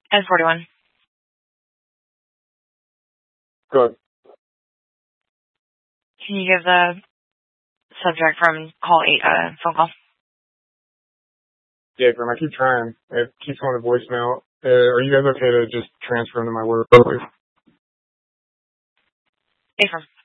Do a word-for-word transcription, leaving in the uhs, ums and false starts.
N forty-one. Good. Can you give the subject from call eight a phone call? Yeah, Grim, I keep trying. It keeps going to voicemail. Uh, are you guys okay to just transfer him to my work? Affirm.